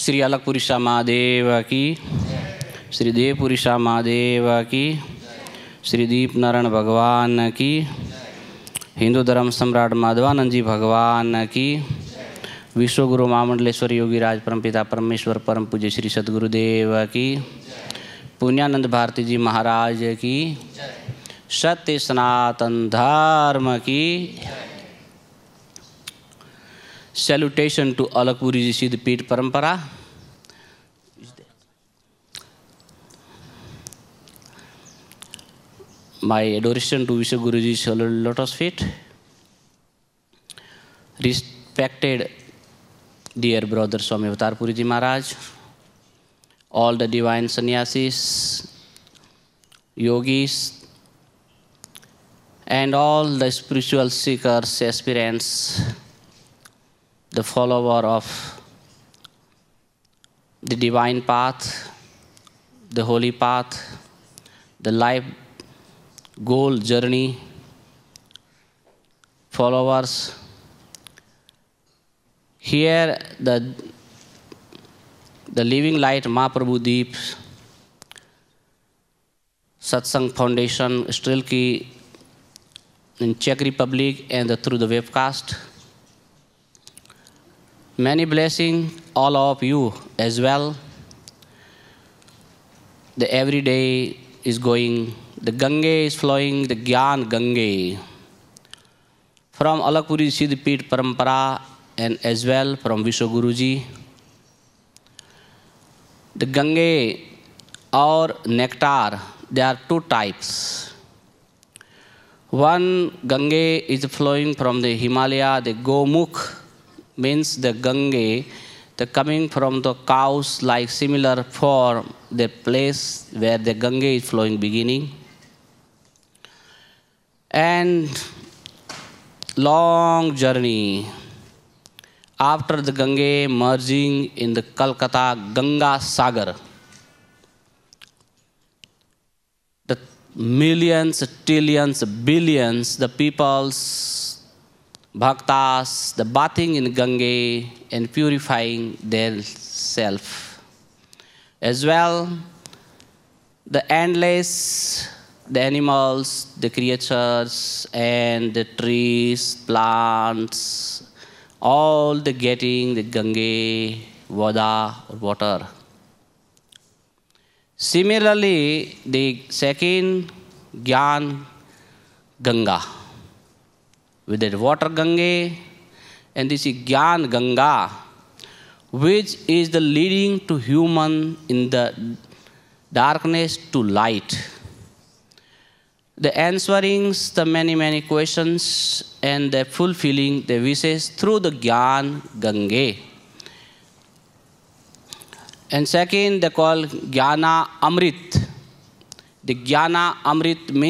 श्री अलकपुरीशा महादेव की, श्री देवपुरीशा महादेव की, श्री दीप नारायण भगवान की, हिंदू धर्म सम्राट माधवानंद जी भगवान की, विश्वगुरु महामंडलेश्वर योगीराज परमपिता परमेश्वर परम पूज्य श्री सद्गुरुदेव की, पुण्यानंद भारती जी महाराज की, सत्य सनातन धर्म की। सैल्यूटेशन टू अलकपुरी जी सिद्ध पीठ परंपरा। My adoration to Vishwaguruji's lotus feet. Respected dear brother Swami Avatar Puriji Maharaj, all the divine sannyasis, yogis, and all the spiritual seekers, aspirants, the follower of the divine path, the holy path, the life goal journey, followers. Here the Living Light Mahaprabhu Deep Satsang Foundation, Strilki in Czech Republic, and through the webcast. Many blessings all of you as well. The every day is going, the Ganga is flowing, the Gyan Ganga. From Alakpuri Siddh Peeth Parampara and as well from Vishwaguruji. The Ganga or nectar, there are two types. One Ganga is flowing from the Himalaya, the Gomukh means the Ganga, the coming from the cows like similar form, the place where the Ganga is flowing beginning. And long journey after the Ganga merging in the Calcutta Ganga Sagar. The millions, trillions, billions, the peoples, bhaktas, the bathing in Ganga and purifying their self. As well, the endless, the animals, the creatures, and the trees, plants, all the getting the Ganga, water. Similarly, the second Gyan Ganga, with the water Ganga, and this is Gyan Ganga, which is the leading to human in the darkness to light. The answering the many questions and the fulfilling the wishes through the Gyan Ganga. And second, they call Jnana Amrit. The Jnana Amrit means